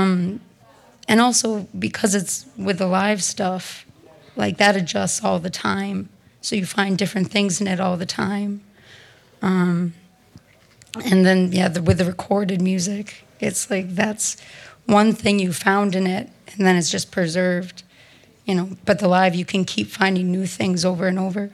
And also because it's with the live stuff, like that adjusts all the time. So you find different things in it all the time. And then, with the recorded music, it's like that's one thing you found in it, and then it's just preserved, But the live, you can keep finding new things over and over.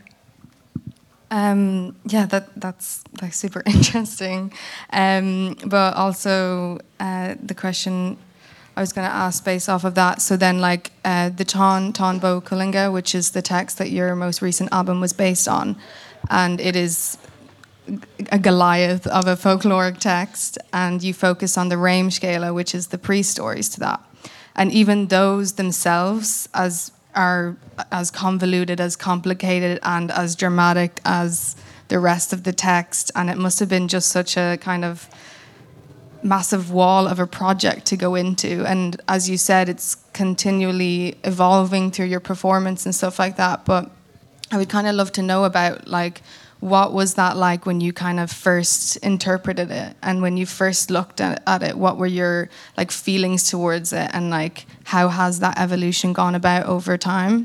That's like super interesting. But also the question I was going to ask based off of that. So then, like the Tá Bó Cúailnge, which is the text that your most recent album was based on, and it is a Goliath of a folkloric text, and you focus on the Réimscéla, which is the pre-stories to that. And even those themselves are as convoluted, as complicated, and as dramatic as the rest of the text. And it must have been just such a kind of massive wall of a project to go into. And as you said, it's continually evolving through your performance and stuff like that. But I would kind of love to know about, like, what was that like when you kind of first interpreted it, and when you first looked at it, what were your like feelings towards it, and like how has that evolution gone about over time?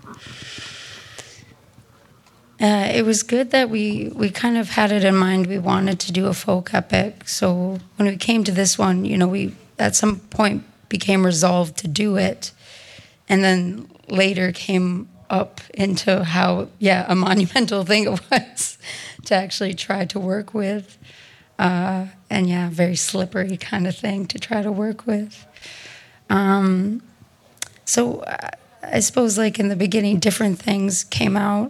It was good that we kind of had it in mind. We wanted to do a folk epic. So when we came to this one, we at some point became resolved to do it. And then later came up into how, a monumental thing it was to actually try to work with. Very slippery kind of thing to try to work with. So I suppose like in the beginning, different things came out.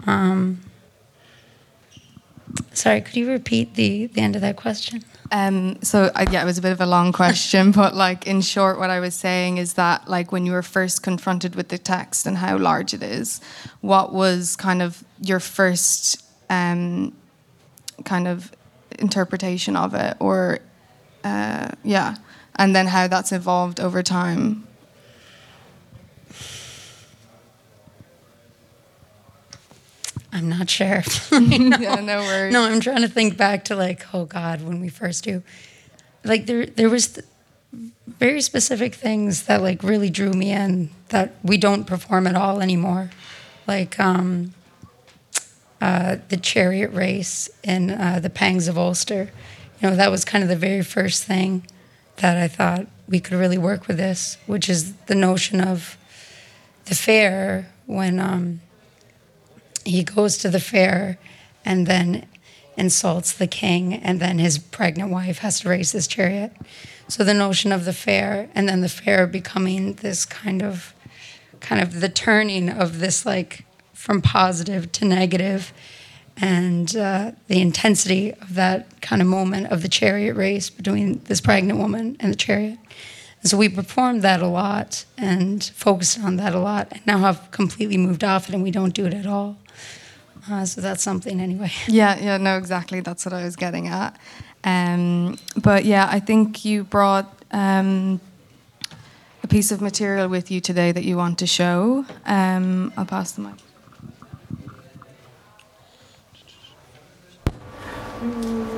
Sorry, could you repeat the end of that question? It was a bit of a long question, but like in short, what I was saying is that like when you were first confronted with the text and how large it is, what was kind of your first kind of interpretation of it, or and then how that's evolved over time? I'm not sure. Yeah, no worries. No, I'm trying to think back to like, oh God, when we first do. Like there was very specific things that like really drew me in that we don't perform at all anymore. Like the chariot race in the Pangs of Ulster. That was kind of the very first thing that I thought we could really work with this, which is the notion of the fair when he goes to the fair and then insults the king, and then his pregnant wife has to race his chariot. So the notion of the fair, and then the fair becoming this kind of the turning of this, like, from positive to negative, and the intensity of that kind of moment of the chariot race between this pregnant woman and the chariot. And so we performed that a lot and focused on that a lot, and now have completely moved off it, and we don't do it at all. So that's something anyway. Yeah, no, exactly. That's what I was getting at. But yeah, I think you brought a piece of material with you today that you want to show. I'll pass the mic.